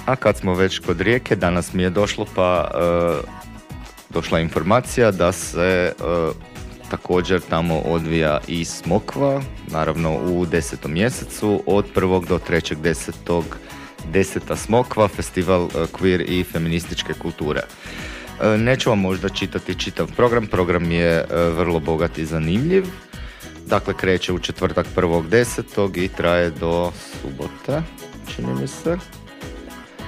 A kad smo već kod Rijeke, danas mi je došla informacija da se također tamo odvija i Smokva, naravno u 10. mjesecu, od 1. do 3.10. 10. Smokva, festival queer i feminističke kulture. Neću vam možda čitati čitav program je vrlo bogat i zanimljiv. Dakle, kreće u četvrtak 1.10. i traje do subote, čini mi se.